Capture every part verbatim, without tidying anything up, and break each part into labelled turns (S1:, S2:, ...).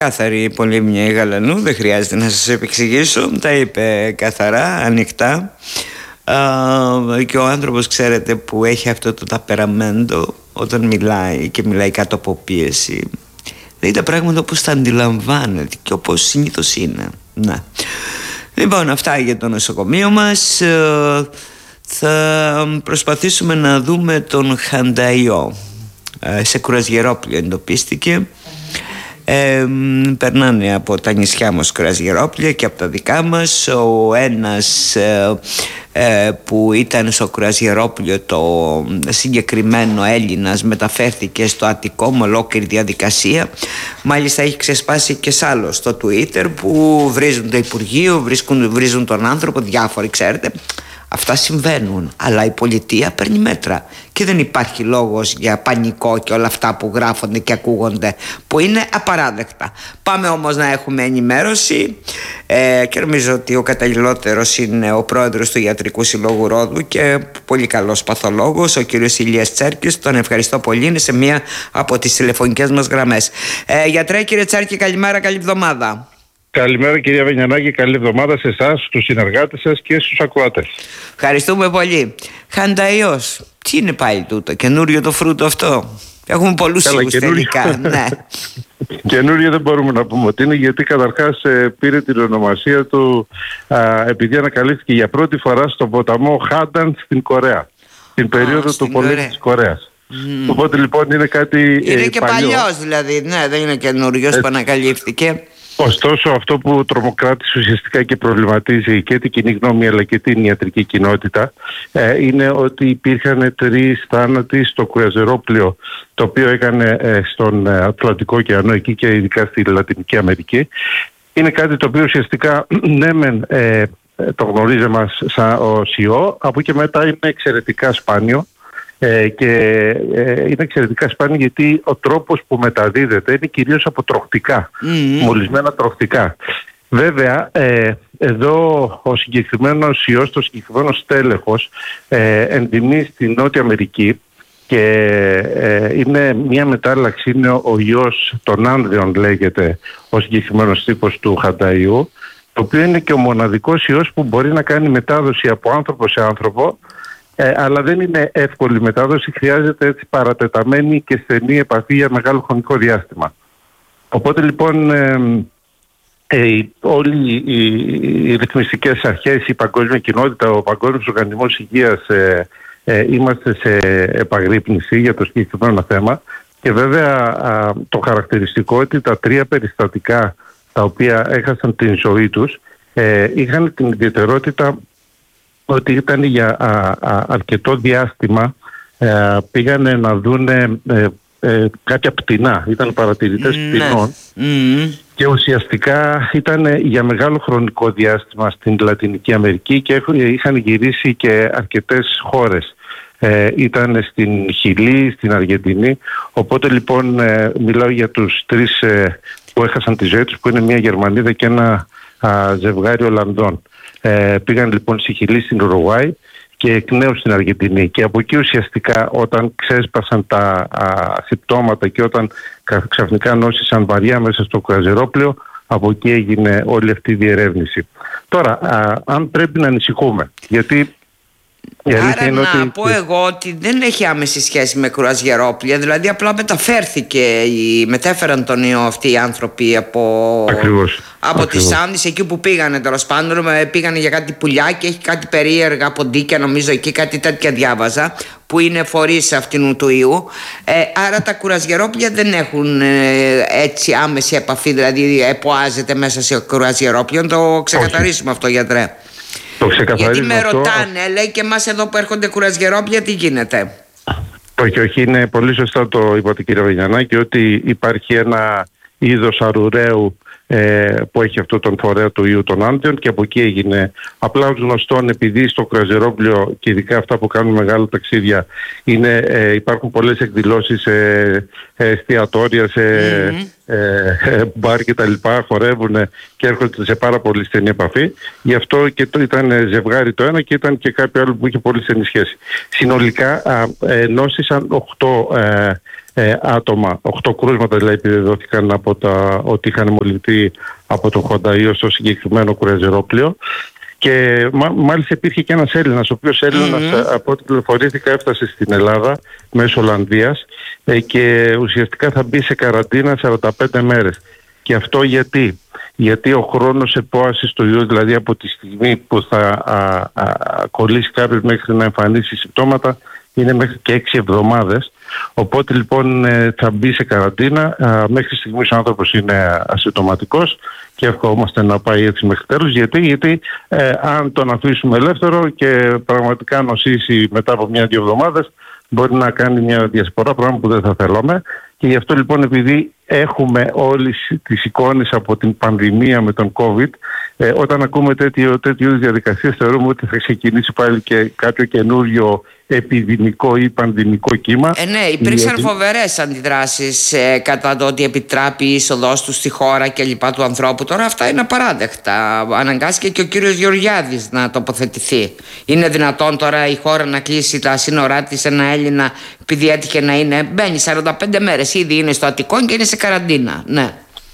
S1: Κάθαρη η Πολύμνια Γαλανού, δεν χρειάζεται να σας επεξηγήσω, τα είπε καθαρά, ανοιχτά. Α, και ο άνθρωπος, ξέρετε, που έχει αυτό το ταπεραμέντο όταν μιλάει και μιλάει κάτω από πίεση, λέει τα πράγματα όπως τα αντιλαμβάνεται και όπως συνήθως είναι. Να. Λοιπόν, αυτά για το νοσοκομείο μας. Θα προσπαθήσουμε να δούμε τον Χανταϊό. Σε κουρασγερόπλιο εντοπίστηκε. Ε, περνάνε από τα νησιά μας κουρασγερόπλια και από τα δικά μας. Ο ένας ε, ε, που ήταν στο κουρασγερόπλιο, το συγκεκριμένο Έλληνας, μεταφέρθηκε στο Αττικό με ολόκληρη διαδικασία. Μάλιστα έχει ξεσπάσει και σ' άλλο στο Twitter, που βρίζουν το Υπουργείο, βρίσκουν, βρίζουν τον άνθρωπο, διάφοροι, ξέρετε. Αυτά συμβαίνουν, αλλά η πολιτεία παίρνει μέτρα και δεν υπάρχει λόγος για πανικό και όλα αυτά που γράφονται και ακούγονται, που είναι απαράδεκτα. Πάμε όμως να έχουμε ενημέρωση ε, και νομίζω ότι ο καταλληλότερος είναι ο πρόεδρος του Ιατρικού Συλλόγου Ρόδου και πολύ καλός παθολόγος, ο κ. Ηλίας Τσέρκης. Τον ευχαριστώ πολύ, είναι σε μία από τις τηλεφωνικές μας γραμμές. ε, Γιατρέ, κύριε Τσέρκη, καλημέρα, καλή εβδομάδα.
S2: Καλημέρα, κυρία Βενιανάκη, καλή εβδομάδα σε εσάς, στους συνεργάτες σας και στους ακροατές.
S1: Ευχαριστούμε πολύ. Χανταϊός, τι είναι πάλι τούτο, καινούριο το φρούτο αυτό? Έχουμε πολλούς ήχους τελικά. Ναι.
S2: Καινούριο δεν μπορούμε να πούμε ότι είναι, γιατί καταρχάς ε, πήρε την ονομασία του α, επειδή ανακαλύφθηκε για πρώτη φορά στον ποταμό Χάνταν στην Κορέα, την περίοδο oh, του πολέμου της Κορέας. Mm. Οπότε λοιπόν είναι κάτι
S1: Είναι
S2: ε,
S1: και
S2: παλιό.
S1: παλιός δηλαδή, ναι, δεν είναι καινούριος που ανακαλύφθηκε.
S2: Ωστόσο, αυτό που τρομοκράτησε ουσιαστικά και προβληματίζει και την κοινή γνώμη αλλά και την ιατρική κοινότητα ε, είναι ότι υπήρχαν τρεις θάνατοι στο κρουαζιερόπλιο το οποίο έκανε ε, στον Ατλαντικό ωκεανό, εκεί και ειδικά στη Λατινική Αμερική. Είναι κάτι το οποίο ουσιαστικά ναι μεν ε, το γνωρίζαμε σαν ως ιό, από εκεί μετά είναι εξαιρετικά σπάνιο. Ε, και ε, είναι εξαιρετικά σπάνιο γιατί ο τρόπος που μεταδίδεται είναι κυρίως από τροχτικά, mm-hmm. μολυσμένα τροχτικά. Βέβαια, ε, εδώ ο συγκεκριμένος ιός, το συγκεκριμένο στέλεχος, ε, εντιμεί στην Νότια Αμερική και ε, είναι μια μετάλλαξη, είναι ο, ο ιός των Άνδεων, λέγεται ο συγκεκριμένος τύπος του Χανταϊού, το οποίο είναι και ο μοναδικός ιός που μπορεί να κάνει μετάδοση από άνθρωπο σε άνθρωπο. Ε, αλλά δεν είναι εύκολη μετάδοση, χρειάζεται έτσι παρατεταμένη και στενή επαφή για μεγάλο χρονικό διάστημα. Οπότε λοιπόν ε, ε, όλοι οι, οι ρυθμιστικές αρχές, η παγκόσμια κοινότητα, ο Παγκόσμιος Οργανισμός Υγείας ε, ε, είμαστε σε επαγρύπνηση για το συγκεκριμένο θέμα και βέβαια α, το χαρακτηριστικό ότι τα τρία περιστατικά τα οποία έχασαν την ζωή τους ε, είχαν την ιδιαιτερότητα ότι ήταν για α, α, αρκετό διάστημα ε, πήγανε να δούνε ε, ε, κάποια πτηνά, ήταν παρατηρητές mm, πτηνών mm. και ουσιαστικά ήταν για μεγάλο χρονικό διάστημα στην Λατινική Αμερική και είχαν γυρίσει και αρκετές χώρες. Ε, ήταν στην Χιλή, στην Αργεντινή, οπότε λοιπόν ε, μιλάω για τους τρεις ε, που έχασαν τη ζωή τους, που είναι μια Γερμανίδα και ένα α, ζευγάρι Ολλανδών. Ε, πήγαν λοιπόν στη Χιλή, στην Ουρουγουάη και εκ νέου στην Αργεντινή, και από εκεί ουσιαστικά όταν ξέσπασαν τα α, συμπτώματα και όταν ξαφνικά νόσησαν βαριά μέσα στο κρουαζιερόπλιο, από εκεί έγινε όλη αυτή η διερεύνηση. Τώρα, α, αν πρέπει να ανησυχούμε, γιατί
S1: άρα να ότι... πω εγώ ότι δεν έχει άμεση σχέση με κρουαζιερόπλια, δηλαδή απλά μεταφέρθηκε, μετέφεραν τον ιό αυτοί οι άνθρωποι από,
S2: ακριβώς,
S1: από
S2: ακριβώς.
S1: τις Άνδες, εκεί που πήγανε τέλος πάντων, πήγανε για κάτι πουλιά και έχει κάτι περίεργα ποντίκια, νομίζω εκεί κάτι τέτοια διάβαζα, που είναι φορείς αυτού του ιού. Ε, άρα τα κρουαζιερόπλια δεν έχουν ε, έτσι άμεση επαφή, δηλαδή εποάζεται μέσα σε κρουαζιερόπλιο. Το ξεκαθαρίσουμε όχι. Αυτό, γιατρέ. Γιατί με αυτό... ρωτάνε, λέει, και εμάς εδώ που έρχονται κουρασγερόπλια τι γίνεται.
S2: Όχι, όχι, είναι πολύ σωστά το είπατε, κύριε Βενιανάκη, ότι υπάρχει ένα είδος αρουραίου ε, που έχει αυτό τον φορέα του ιού των Άνδεων και από εκεί έγινε απλά ως γνωστόν, επειδή στο κρουαζιερόπλιο και ειδικά αυτά που κάνουν μεγάλα ταξίδια είναι, ε, υπάρχουν πολλές εκδηλώσεις σε εστιατόρια, σε, mm-hmm. ε, μπαρ και τα λοιπά, χορεύουν και έρχονται σε πάρα πολύ στενή επαφή. Γι' αυτό και το ήταν ζευγάρι το ένα και ήταν και κάποιο άλλο που είχε πολύ στενή σχέση. Συνολικά ε, νόσησαν οκτώ ε, ε, άτομα, οκτώ κρούσματα δηλαδή επιβεβαιώθηκαν από τα, ότι είχαν μολυνθεί από το χονταΐο στο συγκεκριμένο κρουαζιερόπλοιο. Και μά, μάλιστα υπήρχε και ένας Έλληνας, ο οποίος Έλληνας mm-hmm. από ό,τι πληροφορήθηκα έφτασε στην Ελλάδα μέσω Ολλανδίας ε, και ουσιαστικά θα μπει σε καραντίνα σαράντα πέντε μέρες. Και αυτό γιατί, γιατί ο χρόνος επόασης του ιού, δηλαδή από τη στιγμή που θα α, α, α, κολλήσει κάποιος μέχρι να εμφανίσει συμπτώματα, είναι μέχρι και έξι εβδομάδες. Οπότε λοιπόν θα μπει σε καραντίνα. Μέχρι στιγμής ο άνθρωπος είναι ασυμπτωματικός και ευχόμαστε να πάει έτσι μέχρι τέλους. Γιατί, γιατί ε, αν τον αφήσουμε ελεύθερο και πραγματικά νοσήσει μετά από μια-δύο εβδομάδες, μπορεί να κάνει μια διασπορά, πράγμα που δεν θα θέλαμε. Και γι' αυτό λοιπόν, επειδή έχουμε όλες τις εικόνες από την πανδημία με τον COVID, ε, όταν ακούμε τέτοιου είδους διαδικασίες θεωρούμε ότι θα ξεκινήσει πάλι και κάποιο καινούριο επιδημικό ή πανδημικό κύμα.
S1: Ε, ναι, υπήρξαν γιατί... φοβερές αντιδράσεις ε, κατά το ότι επιτράπει η είσοδός του στη χώρα και λοιπά του ανθρώπου. Τώρα αυτά είναι απαράδεκτα. Αναγκάστηκε και ο κύριος Γεωργιάδης να τοποθετηθεί. Είναι δυνατόν τώρα η χώρα να κλείσει τα σύνορά της ένα Έλληνα επειδή έτυχε να είναι, μπαίνει σαράντα πέντε μέρες, ήδη είναι στο Αττικό και είναι σε καραντίνα. Ναι.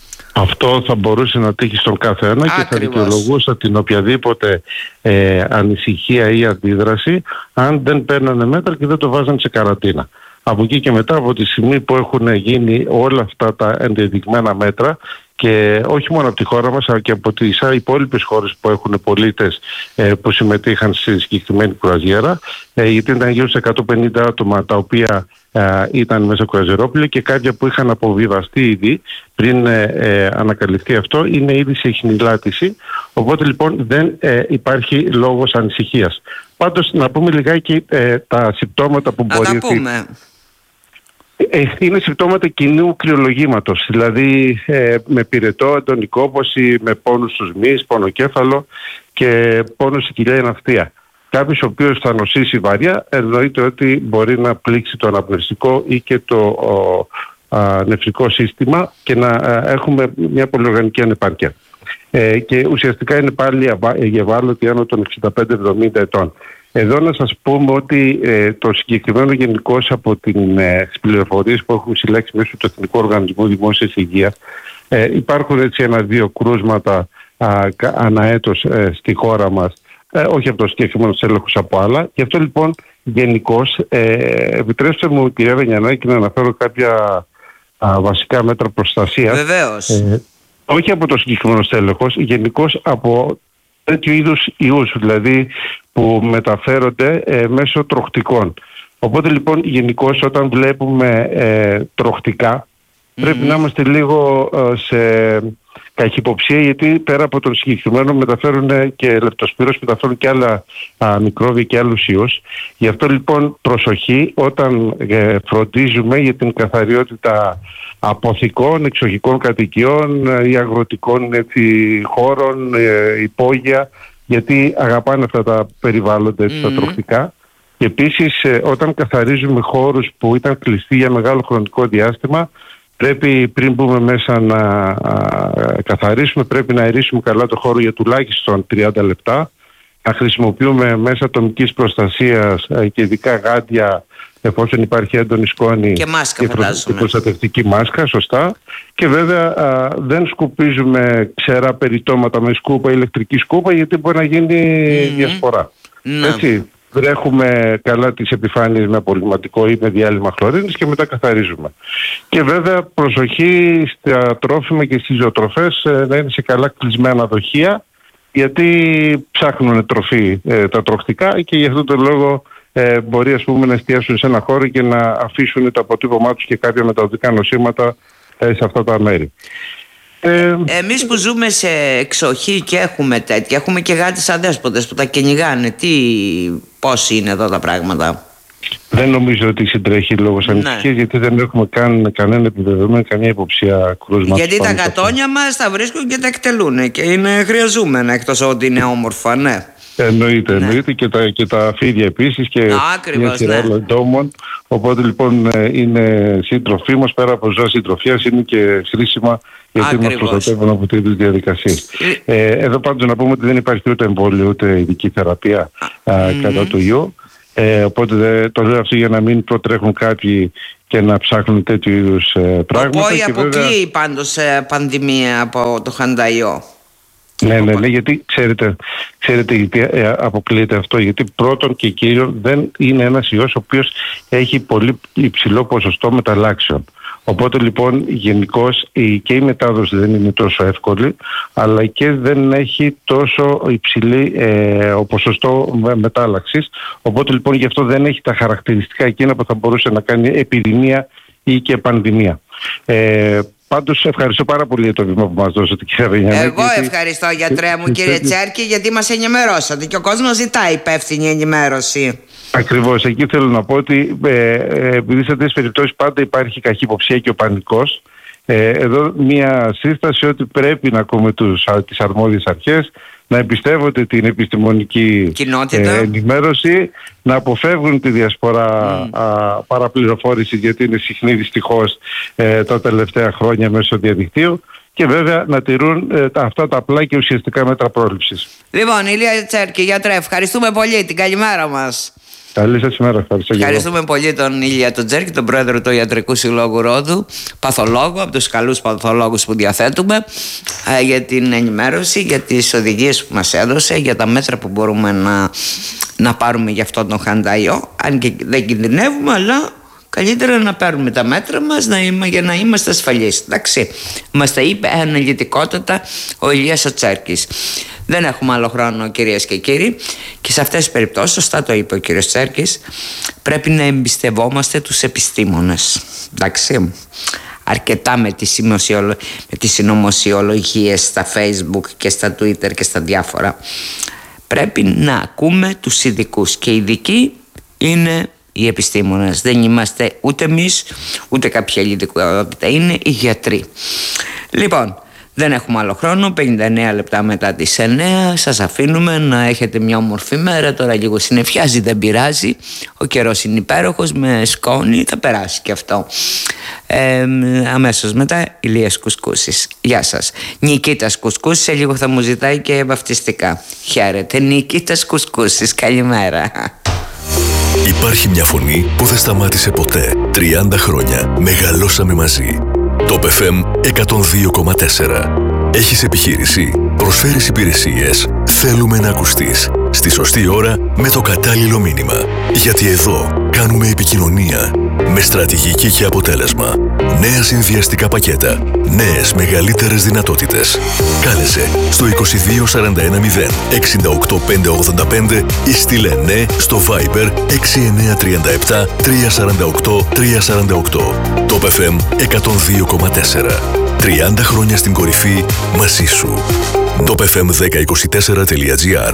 S2: Αυτό θα μπορούσε να τύχει στον κάθε ένα και θα δικαιολογούσα την οποιαδήποτε ε, ανησυχία ή αντίδραση αν δεν παίρνανε μέτρα και δεν το βάζαν σε καραντίνα. Από εκεί και μετά, από τη στιγμή που έχουν γίνει όλα αυτά τα ενδεδειγμένα μέτρα, και όχι μόνο από τη χώρα μας αλλά και από τις υπόλοιπες χώρες που έχουν πολίτες ε, που συμμετείχαν στη συγκεκριμένη κρουαζιέρα, ε, γιατί ήταν γύρω σε εκατόν πενήντα άτομα τα οποία ε, ήταν μέσα στο κρουαζιερόπλαιο και κάποια που είχαν αποβιβαστεί ήδη πριν ε, ε, ανακαλυφθεί αυτό, είναι ήδη σε χνηλάτιση. Οπότε λοιπόν δεν ε, υπάρχει λόγος ανησυχίας. Πάντως να πούμε λιγάκι ε, τα συμπτώματα που μπορεί να πούμε. Είναι συμπτώματα κοινού κρυολογήματος, δηλαδή ε, με πυρετό, εντονικόπωση, με πόνους στους μυς, πονοκέφαλο και πόνους στη κοιλιά ή ναυτία. Κάποιος ο οποίος θα νοσήσει βαριά, εννοείται ότι μπορεί να πλήξει το αναπνευστικό ή και το ο, α, νεφρικό σύστημα και να α, έχουμε μια πολυοργανική ανεπάρκεια. Ε, και ουσιαστικά είναι πάλι ευάλωτοι άνω των εξήντα πέντε εβδομήντα ετών. Εδώ να σας πούμε ότι ε, το συγκεκριμένο γενικώς από την, ε, τις πληροφορίες που έχουμε συλλέξει μέσω του Εθνικού Οργανισμού Δημόσιας Υγείας, ε, υπάρχουν έτσι ένα-δύο κρούσματα ανά έτος ε, στη χώρα μας, ε, όχι από το συγκεκριμένο έλεγχος από άλλα. Γι' αυτό λοιπόν γενικώς ε, επιτρέψτε μου, κυρία Βενιανάκη, να αναφέρω κάποια α, βασικά μέτρα προστασίας.
S1: Βεβαίως.
S2: Ε, όχι από το συγκεκριμένο έλεγχος, γενικώς από τέτοιου είδους ιούς, δηλαδή που μεταφέρονται ε, μέσω τροχτικών. Οπότε λοιπόν γενικώς όταν βλέπουμε ε, τροχτικά mm-hmm. πρέπει να είμαστε λίγο ε, σε καχυποψία, γιατί πέρα από τον συγκεκριμένο μεταφέρουν και λεπτοσπύρωση, μεταφέρουν και άλλα α, μικρόβια και άλλους ιούς. Γι' αυτό λοιπόν προσοχή όταν ε, φροντίζουμε για την καθαριότητα αποθηκών, εξοχικών κατοικιών ή αγροτικών έτσι, χώρων, ε, υπόγεια, γιατί αγαπάνε αυτά τα περιβάλλοντα, έτσι, mm-hmm. τα τροφικά. Και επίσης ε, όταν καθαρίζουμε χώρους που ήταν κλειστοί για μεγάλο χρονικό διάστημα, πρέπει πριν μπούμε μέσα να α, καθαρίσουμε, πρέπει να αερίσουμε καλά το χώρο για τουλάχιστον τριάντα λεπτά, να χρησιμοποιούμε μέσα ατομικής προστασίας α, και ειδικά γάντια εφόσον υπάρχει έντονη σκόνη
S1: και, μάσκα,
S2: και, προ, και προστατευτική μάσκα, σωστά. Και βέβαια α, δεν σκουπίζουμε ξερά περιτώματα με σκούπα, ηλεκτρική σκούπα, γιατί μπορεί να γίνει mm-hmm. διασπορά. Mm-hmm. Έτσι, βρέχουμε καλά τις επιφάνειες με απολυματικό ή με διάλειμμα χλωρίνης και μετά καθαρίζουμε. Και βέβαια προσοχή στα τρόφιμα και στις ζωοτροφές ε, να είναι σε καλά κλεισμένα δοχεία, γιατί ψάχνουν τροφή ε, τα τροχτικά και γι' αυτό τον λόγο ε, μπορεί ας πούμε να εστιάσουν σε ένα χώρο και να αφήσουν το αποτύπωμά τους και κάποια μεταδοτικά νοσήματα ε, σε αυτά τα μέρη. Ε,
S1: Εμείς που ζούμε σε εξοχή και έχουμε τέτοια, έχουμε και γάτες αδέσποτες που τα κυνηγάνε. Τι, πώς είναι εδώ τα πράγματα?
S2: Δεν νομίζω ότι συντρέχει λόγος ανησυχίας, ναι. γιατί δεν έχουμε καν, κανένα επιβεβαιωμένο, καμία υποψία κρούσματος.
S1: Γιατί τα γατόνια μας τα βρίσκουν και τα εκτελούν και είναι χρειαζόμενα, εκτός ότι είναι όμορφα, ναι.
S2: Εννοείται, ναι. εννοείται και τα, και τα φίδια επίσης και μια σειρά άλλων εντόμων. Οπότε λοιπόν είναι σύντροφοί μας, πέρα από ζώα συντροφίας, είναι και χρήσιμα γιατί μας προστατεύουν από τέτοιες διαδικασίες. Ε, εδώ πάντως να πούμε ότι δεν υπάρχει ούτε εμβόλιο ούτε ειδική θεραπεία α, mm-hmm. κατά του ιού. Ε, οπότε δε, το λέω αυτό για να μην προτρέχουν κάποιοι και να ψάχνουν τέτοιου είδους ε, πράγματα.
S1: Ο Πόη αποκλείει βέβαια... πάντως ε, πανδημία από το χανταϊό.
S2: Ναι, ναι, ναι, γιατί ξέρετε, ξέρετε γιατί ε, αποκλείεται αυτό, γιατί πρώτον και κύριον δεν είναι ένας ιός ο οποίος έχει πολύ υψηλό ποσοστό μεταλλάξεων. Οπότε λοιπόν γενικώς και η μετάδοση δεν είναι τόσο εύκολη, αλλά και δεν έχει τόσο υψηλή ε, ο ποσοστό μετάλλαξης. Οπότε λοιπόν γι' αυτό δεν έχει τα χαρακτηριστικά εκείνα που θα μπορούσε να κάνει επιδημία ή και πανδημία. Ε, Πάντως ευχαριστώ πάρα πολύ για το βήμα που μας δώσατε, κύριε Βενιαμίνη.
S1: Εγώ ευχαριστώ, γιατρέ μου, κύριε Τσέρκη, γιατί μας ενημερώσατε και ο κόσμος ζητάει υπεύθυνη ενημέρωση. Ακριβώς, εκεί θέλω να πω ότι ε, ε, επειδή σε τέτοιες περιπτώσεις πάντα υπάρχει καχυποψία και ο πανικός. Ε, εδώ μια σύσταση ότι πρέπει να ακούμε τους, τις αρμόδιες αρχές, να εμπιστεύονται την επιστημονική ε, ενημέρωση, να αποφεύγουν τη διασπορά mm. α, παραπληροφόρηση, γιατί είναι συχνή δυστυχώς ε, τα τελευταία χρόνια μέσω διαδικτύου, και βέβαια να τηρούν ε, τα, αυτά τα απλά και ουσιαστικά μέτρα πρόληψης. Λοιπόν, Ηλία Τσέρκη, γιατρέ, ευχαριστούμε πολύ, την καλημέρα μας.
S2: Καλή σας ημέρα. Ευχαριστώ.
S1: Ευχαριστούμε πολύ τον Ηλία τον Τσέρκη, τον πρόεδρο του Ιατρικού Συλλόγου Ρόδου, παθολόγο, από τους καλούς παθολόγους που διαθέτουμε, ε, για την ενημέρωση, για τις οδηγίες που μας έδωσε, για τα μέτρα που μπορούμε να, να πάρουμε για αυτόν τον χανταϊό. Αν και δεν κινδυνεύουμε, αλλά καλύτερα να παίρνουμε τα μέτρα μας να είμα, για να είμαστε ασφαλείς. Εντάξει, μας τα είπε αναλυτικότατα ο Ηλίας ο Τσέρκης. Δεν έχουμε άλλο χρόνο, κυρίες και κύριοι, και σε αυτές τις περιπτώσεις, σωστά το είπε ο κύριος Τσέρκης, πρέπει να εμπιστευόμαστε τους επιστήμονες. Εντάξει, αρκετά με τις, με τις συνωμοσιολογίες στα Facebook και στα Twitter και στα διάφορα. Πρέπει να ακούμε τους ειδικούς, και οι ειδικοί είναι οι επιστήμονες. Δεν είμαστε ούτε εμείς ούτε κάποια άλλη ειδικότητα, είναι οι γιατροί. Λοιπόν, δεν έχουμε άλλο χρόνο, πενήντα εννέα λεπτά μετά τις εννέα. Σας αφήνουμε να έχετε μια όμορφη μέρα. Τώρα λίγο συννεφιάζει, δεν πειράζει. Ο καιρός είναι υπέροχος, με σκόνη, θα περάσει και αυτό. Ε, αμέσως μετά Ηλίας Κουσκούσης. Γεια σας. Νικήτας Κουσκούσης σε λίγο θα μου ζητάει και βαφτιστικά. Χαίρετε, Νικήτας Κουσκούσης, καλημέρα.
S3: Υπάρχει μια φωνή που δεν σταμάτησε ποτέ. τριάντα χρόνια μεγαλώσαμε μαζί. Το εφ εμ εκατόν δύο κόμμα τέσσερα. Έχεις επιχείρηση, προσφέρεις υπηρεσίες, θέλουμε να ακουστείς. Στη σωστή ώρα, με το κατάλληλο μήνυμα. Γιατί εδώ κάνουμε επικοινωνία με στρατηγική και αποτέλεσμα. Νέα συνδυαστικά πακέτα, νέες μεγαλύτερες δυνατότητες. Κάλεσε στο είκοσι δύο σαράντα ένα μηδέν εξήντα οκτώ πεντακόσια ογδόντα πέντε ή στείλε ναι στο Viber έξι εννιά τρία επτά τρία τέσσερα οκτώ τρία τέσσερα οκτώ. Το εφ εμ εκατόν δύο κόμμα τέσσερα. τριάντα χρόνια στην κορυφή μαζί σου. Το εφ εμ δέκα είκοσι τέσσερα τελεία τζι άρ.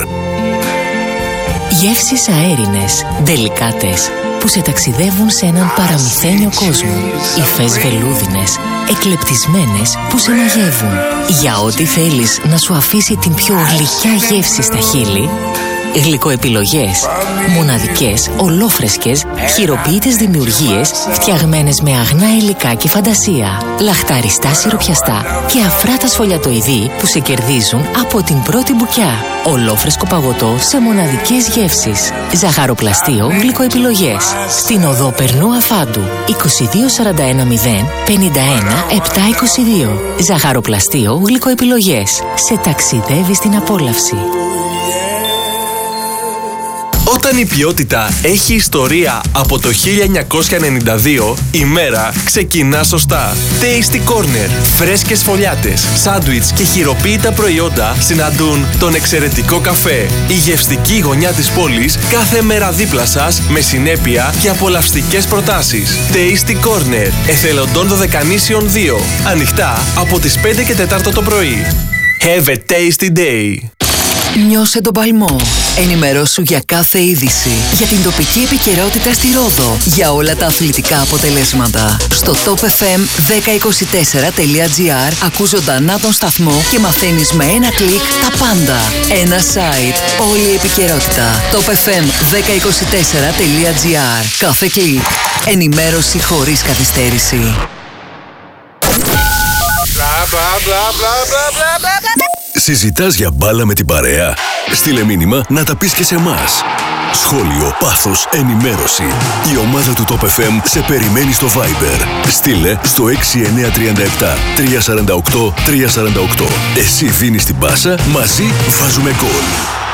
S4: Γεύσεις αέρινες, ντελικάτες, που σε ταξιδεύουν σε έναν παραμυθένιο κόσμο. Υφές βελούδινες, εκλεπτισμένες, που σε μαγεύουν. Για ό,τι θέλεις να σου αφήσει την πιο γλυκιά γεύση στα χείλη, γλυκοεπιλογές. Μοναδικές, ολόφρεσκες, χειροποίητες δημιουργίες, φτιαγμένες με αγνά υλικά και φαντασία. Λαχταριστά σιροπιαστά και αφράτα σφολιατοειδή που σε κερδίζουν από την πρώτη μπουκιά. Ολόφρεσκο παγωτό σε μοναδικές γεύσεις. Ζαχαροπλαστείο γλυκοεπιλογές. Στην οδό Περνού Αφάντου, είκοσι δύο σαράντα ένα μηδέν πενήντα ένα επτακόσια είκοσι δύο. Ζαχαροπλαστείο γλυκοεπιλογές. Σε ταξιδεύει στην απόλαυση.
S5: Όταν η ποιότητα έχει ιστορία από το χίλια εννιακόσια ενενήντα δύο, η μέρα ξεκινά σωστά. Tasty Corner. Φρέσκες φωλιάτες, σάντουιτς και χειροποίητα προϊόντα συναντούν τον εξαιρετικό καφέ. Η γευστική γωνιά της πόλης κάθε μέρα δίπλα σας με συνέπεια και απολαυστικές προτάσεις. Tasty Corner. Εθελοντών Δωδεκανήσιων δύο. Ανοιχτά από τις πέντε και τέσσερα το πρωί. Have a tasty day.
S6: Νιώσε τον παλμό. Ενημερώσου για κάθε είδηση. Για την τοπική επικαιρότητα στη Ρόδο. Για όλα τα αθλητικά αποτελέσματα. Στο top f m δέκα είκοσι τέσσερα τελεία gr ακούς ζωντανά τον σταθμό και μαθαίνεις με ένα κλικ τα πάντα. Ένα site. Όλη η επικαιρότητα. top f m δέκα είκοσι τέσσερα τελεία gr. Κάθε κλικ. Ενημέρωση χωρίς καθυστέρηση.
S3: Συζητάς για μπάλα με την παρέα? Στείλε μήνυμα να τα πεις και σε εμάς. Σχόλιο, πάθος, ενημέρωση. Η ομάδα του Top εφ εμ σε περιμένει στο Viber. Στείλε στο έξι εννιά τρία επτά τρία τέσσερα οκτώ τρία τέσσερα οκτώ. Εσύ δίνεις την πάσα, μαζί βάζουμε γκολ.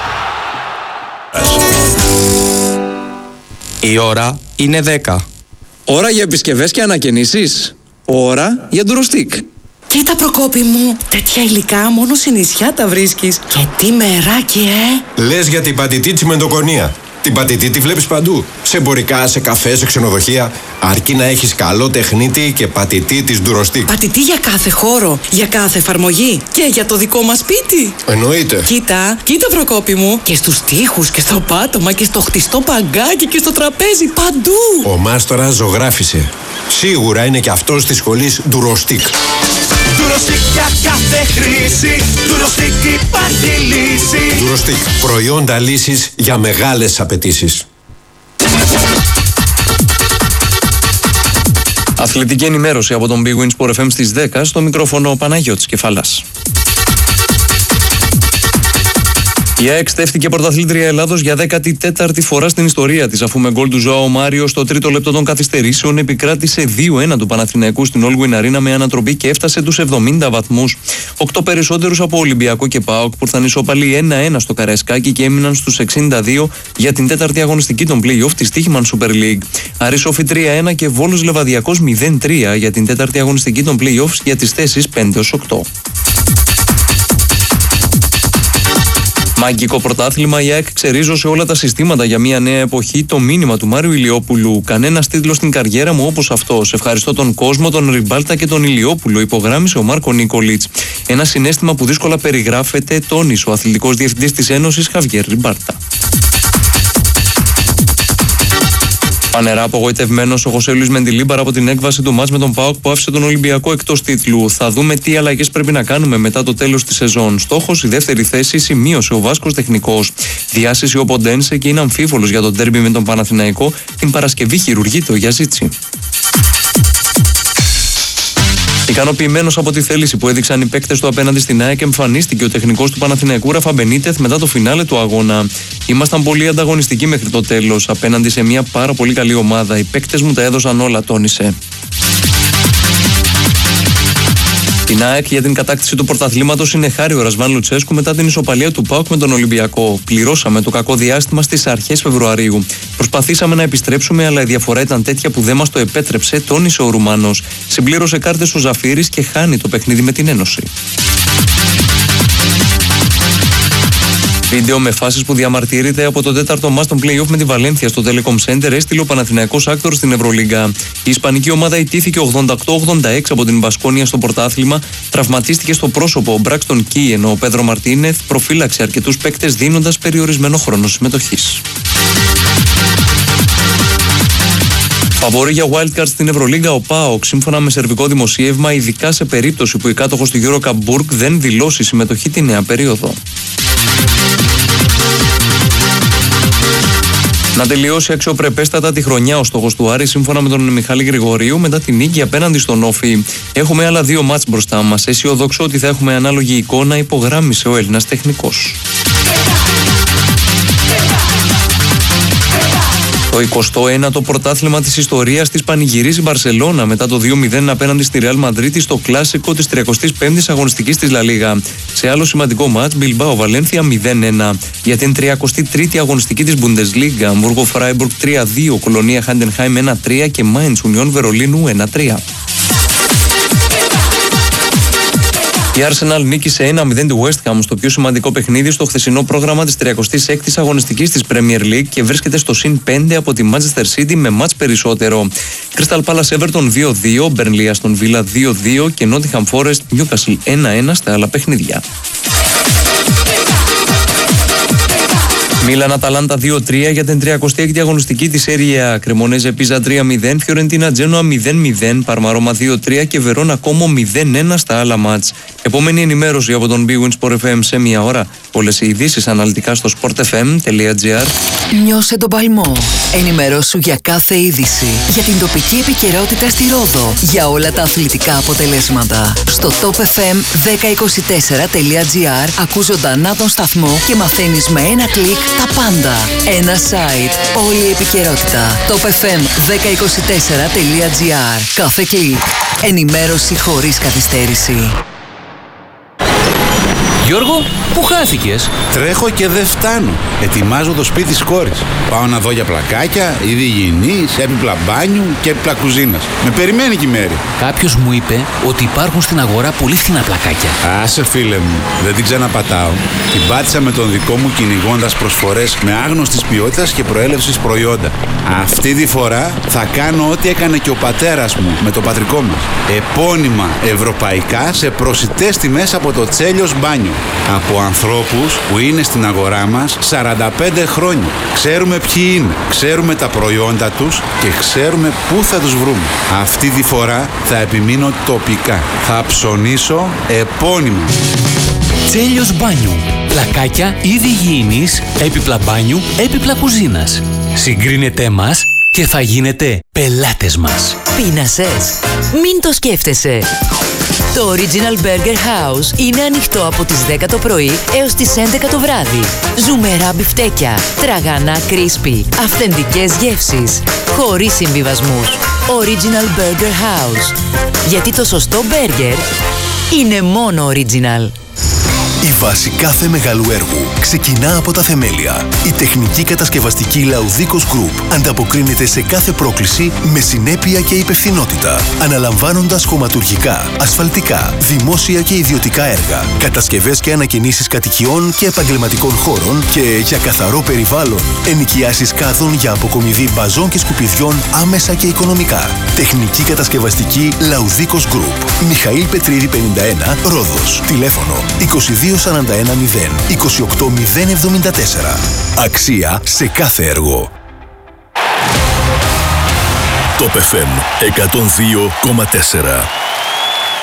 S7: Η ώρα είναι δέκα. Ώρα για επισκευές και ανακαινήσεις. Ώρα για ντουροστικ.
S8: Κοίτα Προκόπη μου, τέτοια υλικά μόνο σε νησιά τα βρίσκεις. Και τι μεράκι, ε!
S9: Λες για την πατητή τσιμεντοκονία. Την πατητή τη βλέπεις παντού. Σε εμπορικά, σε καφέ, σε ξενοδοχεία. Αρκεί να έχεις καλό τεχνίτη και πατητή της ντουροστικ.
S8: Πατητή για κάθε χώρο, για κάθε εφαρμογή και για το δικό μας σπίτι.
S9: Εννοείται.
S8: Κοίτα, κοίτα Προκόπη μου. Και στους τοίχους και στο πάτωμα και στο χτιστό παγκάκι και στο τραπέζι, παντού.
S9: Ο μάστορας ζωγράφισε. Σίγουρα είναι και αυτός της σχολής ντουροστικ.
S10: Ντουροστικ για κάθε χρήση. Ντουροστικ υπάρχει λύση.
S9: Ντουροστικ. Προϊόντα λύσης για μεγάλες απαιτήσεις.
S7: Αθλητική ενημέρωση από τον Big Win Sport εφ εμ στις δέκα, στο μικρόφωνο ο Παναγιώτης Κεφαλάς. Η ΑΕΚ στέφθηκε πρωταθλήτρια Ελλάδος για δέκατη τέταρτη φορά στην ιστορία της, αφού με γκολ του Ζωάο Μάριο στο τρίτο λεπτό των καθυστερήσεων επικράτησε δύο ένα του Παναθηναϊκού στην All Win Arena με ανατροπή και έφτασε τους εβδομήντα βαθμούς. Οκτώ περισσότερους από Ολυμπιακό και ΠΑΟΚ που ήρθαν ισόπαλοι ένα ένα στο Καραϊσκάκι και έμειναν στους εξήντα δύο για την τέταρτη αγωνιστική των play-off της Τύχημαν Super League. Άρης Όφη τρία ένα και Βόλος Λεβαδιακός μηδέν τρία για την τέταρτη αγωνιστική των play-offs για τις θέσεις πέντε έως οκτώ. Μαγικό πρωτάθλημα, η ΑΕΚ ξερίζωσε όλα τα συστήματα για μια νέα εποχή. Το μήνυμα του Μάριου Ηλιόπουλου. Κανένας τίτλος στην καριέρα μου όπως αυτός. Ευχαριστώ τον κόσμο, τον Ριμπάλτα και τον Ηλιόπουλο, υπογράμμισε ο Μάρκο Νίκολιτς. Ένα συναίσθημα που δύσκολα περιγράφεται, τόνισε ο αθλητικός διευθυντής της Ένωσης, Χαβιέρ Ριμπάλτα. Πανερά απογοητευμένος ο Χωσέ Λουίς Μεντιλίμπαρα από την έκβαση του μάτς με τον ΠΑΟΚ που άφησε τον Ολυμπιακό εκτός τίτλου. Θα δούμε τι αλλαγές πρέπει να κάνουμε μετά το τέλος της σεζόν. Στόχος η δεύτερη θέση, σημείωσε ο Βάσκος τεχνικός. Διάσηση ο Ποντένσε και είναι αμφίβολος για τον ντέρμπι με τον Παναθηναϊκό. Την Παρασκευή χειρουργείται ο Γιαζίτσι. Ικανοποιημένος από τη θέληση που έδειξαν οι παίκτες του απέναντι στην ΑΕΚ, εμφανίστηκε ο τεχνικός του Παναθηναϊκού Ραφα Μπενίτεθ μετά το φινάλε του αγώνα. Ήμασταν πολύ ανταγωνιστικοί μέχρι το τέλος, απέναντι σε μια πάρα πολύ καλή ομάδα. Οι παίκτες μου τα έδωσαν όλα, τόνισε. Την ΑΕΚ για την κατάκτηση του πρωταθλήματος είναι χάρη ο Ρασβάν Λουτσέσκου μετά την ισοπαλία του ΠΑΟΚ με τον Ολυμπιακό. Πληρώσαμε το κακό διάστημα στις αρχές Φεβρουαρίου. Προσπαθήσαμε να επιστρέψουμε, αλλά η διαφορά ήταν τέτοια που δεν μας το επέτρεψε, τόνισε ο Ρουμάνος. Συμπλήρωσε κάρτες ο Ζαφύρης και χάνει το παιχνίδι με την Ένωση. Βίντεο με φάσεις που διαμαρτύρεται από το τέταρτο μάτς των play-off με τη Βαλένθια στο Telecom Center έστειλε ο Παναθηναϊκός Άκτορ στην Ευρωλίγκα. Η Ισπανική ομάδα ιτήθηκε ογδόντα οκτώ ογδόντα έξι από την Μπασκόνια στο πρωτάθλημα. Τραυματίστηκε στο πρόσωπο ο Μπράξτον Κι, ενώ ο Πέδρο Μαρτίνεθ προφύλαξε αρκετούς παίκτες δίνοντας περιορισμένο χρόνο συμμετοχής. Φαβορί για wildcard στην Ευρωλίγκα ο ΠΑΟΚ, σύμφωνα με σερβικό δημοσίευμα, ειδικά σε περίπτωση που η κάτοχος του EuroCup Burg δεν δηλώσει συμμετοχή τη νέα περίοδο. Να τελειώσει αξιοπρεπέστατα τη χρονιά ο στόχος του Άρη, σύμφωνα με τον Μιχάλη Γρηγορίου, μετά την νίκη απέναντι στον Όφη. Έχουμε άλλα δύο μάτς μπροστά μας. Αισιοδοξώ ότι θα έχουμε ανάλογη εικόνα, υπογράμμισε ο Έλληνας τεχνικός. Το εικοστό ένατο πρωτάθλημα της ιστορίας της πανηγυρίζει η Μπαρσελόνα μετά το δύο μηδέν απέναντι στη Ρεάλ Μαδρίτης στο κλάσικο της τριανταπέμπτης αγωνιστικής της Λα Λίγα. Σε άλλο σημαντικό μάτς, Μπιλμπάο Βαλένθια μηδέν ένα. Για την τριαντάτη τρίτη αγωνιστική της Bundesliga, Αμβούργο Φράιμπουργκ τρία δύο, Κολονία Χάντενχάιμ ένα τρία και Μάινς Ουνιόν Βερολίνου ένα τρία. Η Arsenal νίκησε ένα μηδέν τη West Ham στο πιο σημαντικό παιχνίδι στο χθεσινό πρόγραμμα της τριαντης έκτης αγωνιστικής της Premier League και βρίσκεται στο συν πέντε από τη Manchester City με μάτς περισσότερο. Crystal Palace Everton δύο δύο, Burnley Aston Villa δύο δύο και Nottingham Forest Newcastle ένα ένα στα άλλα παιχνίδια. Μίλαν Αταλάντα δύο τρία για την τριακοστή έκτη αγωνιστική της Σέρια. Κρεμονέζε Πίζα τρία μηδέν, Φιωρεντίνα Τζένοα μηδέν μηδέν, Παρμαρώμα δύο τρία και Βερόνα Κόμο μηδέν ένα στα άλλα μάτς. Επόμενη ενημέρωση από τον Big Win Sport εφ εμ σε μία ώρα. Όλες οι ειδήσεις αναλυτικά στο sportfm.gr.
S6: Νιώσε τον παλμό. Ενημερώσου για κάθε είδηση. Για την τοπική επικαιρότητα στη Ρόδο. Για όλα τα αθλητικά αποτελέσματα. Στο top εφ εμ δέκα είκοσι τέσσερα τελεία τζι άρ ακούς ζωντανά τον σταθμό και μαθαίνεις με ένα κλικ τα πάντα. Ένα site. Όλη η επικαιρότητα. top εφ εμ δέκα είκοσι τέσσερα τελεία τζι άρ. Κάθε κλικ. Ενημέρωση χωρίς καθυστέρηση.
S11: Γιώργο, πού χάθηκες?
S12: Τρέχω και δεν φτάνω. Ετοιμάζω το σπίτι της κόρης. Πάω να δω για πλακάκια, είδη υγιεινής, έπιπλα μπάνιου και έπιπλα κουζίνας. Με περιμένει και η Μέρη.
S11: Κάποιος μου είπε ότι υπάρχουν στην αγορά πολύ φθηνά πλακάκια.
S12: Άσε φίλε μου, δεν την ξαναπατάω. Την πάτησα με τον δικό μου κυνηγώντας προσφορές με άγνωστης ποιότητας και προέλευσης προϊόντα. Αυτή τη φορά θα κάνω ό,τι έκανε και ο πατέρας μου με το πατρικό μας. Επώνυμα ευρωπαϊκά σε προσιτές τιμές από το Τσέλιος Μπάνιο. Από ανθρώπους που είναι στην αγορά μας σαράντα πέντε χρόνια. Ξέρουμε ποιοι είναι, ξέρουμε τα προϊόντα τους και ξέρουμε πού θα τους βρούμε. Αυτή τη φορά θα επιμείνω τοπικά. Θα ψωνίσω επώνυμα.
S11: Τσέλιος Μπάνιου. Πλακάκια, είδη υγιεινής, έπιπλα μπάνιου, έπιπλα κουζίνας. Συγκρίνετε μας και θα γίνετε πελάτες μας.
S4: Πείνασες? Μην το σκέφτεσαι. Το Original Burger House είναι ανοιχτό από τις δέκα το πρωί έως τις έντεκα το βράδυ. Ζουμερά μπιφτέκια, τραγανά crispy, αυθεντικές γεύσεις, χωρίς συμβιβασμούς. Original Burger House. Γιατί το σωστό μπέργκερ είναι μόνο original.
S13: Η βάση κάθε μεγάλου έργου ξεκινά από τα θεμέλια. Η τεχνική κατασκευαστική Laudicos Group ανταποκρίνεται σε κάθε πρόκληση με συνέπεια και υπευθυνότητα, αναλαμβάνοντας χωματουργικά, ασφαλτικά, δημόσια και ιδιωτικά έργα, κατασκευές και ανακαινήσεις κατοικιών και επαγγελματικών χώρων και για καθαρό περιβάλλον, ενοικιάσεις κάδων για αποκομιδή μπαζών και σκουπιδιών άμεσα και οικονομικά. Τεχνική κατασκευαστική Laudicos Group. Μιχαήλ Πετρίδη πενήντα ένα, Ρόδος. Τηλέφωνο είκοσι δύο σαράντα ένα μηδέν είκοσι οκτώ μηδέν εβδομήντα τέσσερα. Αξία σε κάθε έργο.
S3: Top εφ εμ εκατόν δύο κόμμα τέσσερα.